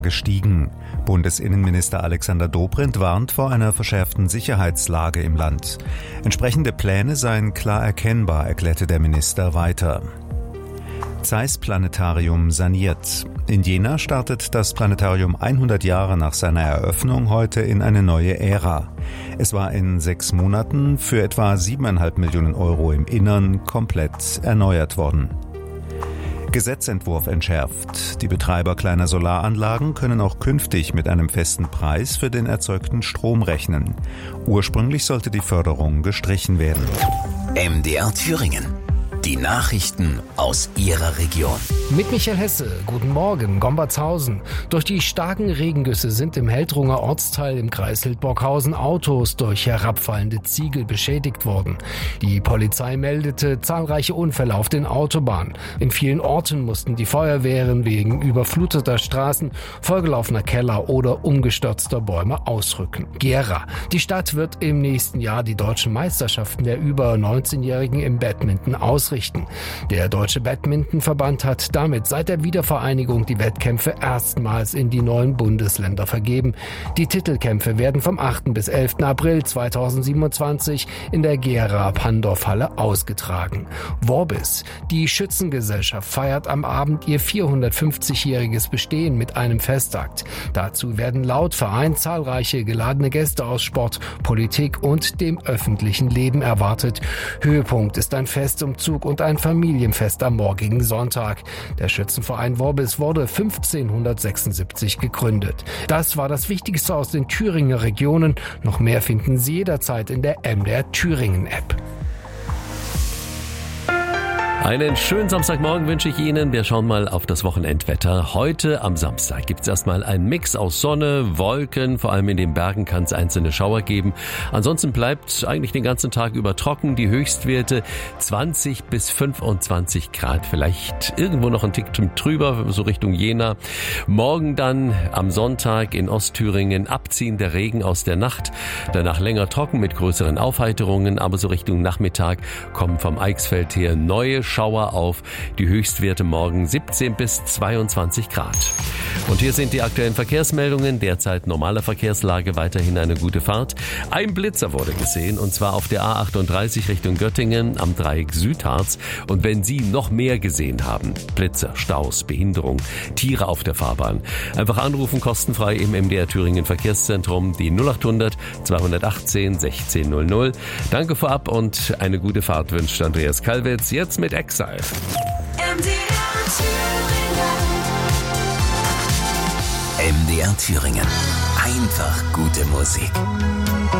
gestiegen. Bundesinnenminister Alexander Dobrindt warnt vor einer verschärften Sicherheitslage im Land. Entsprechende Pläne seien klar erkennbar, erklärte der Minister weiter. Zeiss Planetarium saniert. In Jena startet das Planetarium 100 Jahre nach seiner Eröffnung heute in eine neue Ära. Es war in 6 Monaten für etwa 7,5 Millionen Euro im Innern komplett erneuert worden. Gesetzentwurf entschärft. Die Betreiber kleiner Solaranlagen können auch künftig mit einem festen Preis für den erzeugten Strom rechnen. Ursprünglich sollte die Förderung gestrichen werden. MDR Thüringen. Die Nachrichten aus Ihrer Region. Mit Michael Hesse. Guten Morgen, Gombertshausen. Durch die starken Regengüsse sind im Heldrunger Ortsteil im Kreis Hildburghausen Autos durch herabfallende Ziegel beschädigt worden. Die Polizei meldete zahlreiche Unfälle auf den Autobahnen. In vielen Orten mussten die Feuerwehren wegen überfluteter Straßen, vollgelaufener Keller oder umgestürzter Bäume ausrücken. Gera. Die Stadt wird im nächsten Jahr die deutschen Meisterschaften der über 19-Jährigen im Badminton ausrichten. Der Deutsche Badmintonverband hat damit seit der Wiedervereinigung die Wettkämpfe erstmals in die neuen Bundesländer vergeben. Die Titelkämpfe werden vom 8. bis 11. April 2027 in der Gera-Pandorf-Halle ausgetragen. Vorbis, die Schützengesellschaft, feiert am Abend ihr 450-jähriges Bestehen mit einem Festakt. Dazu werden laut Verein zahlreiche geladene Gäste aus Sport, Politik und dem öffentlichen Leben erwartet. Höhepunkt ist ein Festumzug und ein Familienfest am morgigen Sonntag. Der Schützenverein Vorbis wurde 1576 gegründet. Das war das Wichtigste aus den Thüringer Regionen. Noch mehr finden Sie jederzeit in der MDR Thüringen App. Einen schönen Samstagmorgen wünsche ich Ihnen. Wir schauen mal auf das Wochenendwetter. Heute am Samstag gibt es erstmal einen Mix aus Sonne, Wolken. Vor allem in den Bergen kann es einzelne Schauer geben. Ansonsten bleibt eigentlich den ganzen Tag über trocken. Die Höchstwerte 20 bis 25 Grad. Vielleicht irgendwo noch ein Tick drüber, so Richtung Jena. Morgen dann am Sonntag in Ostthüringen abziehender Regen aus der Nacht. Danach länger trocken mit größeren Aufheiterungen. Aber so Richtung Nachmittag kommen vom Eichsfeld her neue Schauer auf. Die Höchstwerte morgen 17 bis 22 Grad. Und hier sind die aktuellen Verkehrsmeldungen. Derzeit normale Verkehrslage, weiterhin eine gute Fahrt. Ein Blitzer wurde gesehen, und zwar auf der A38 Richtung Göttingen am Dreieck Südharz. Und wenn Sie noch mehr gesehen haben, Blitzer, Staus, Behinderung, Tiere auf der Fahrbahn, einfach anrufen, kostenfrei im MDR Thüringen Verkehrszentrum, die 0800 218 1600. Danke vorab und eine gute Fahrt wünscht Andreas Kalwitz. Jetzt mit Exile. MDR Thüringen. Einfach gute Musik.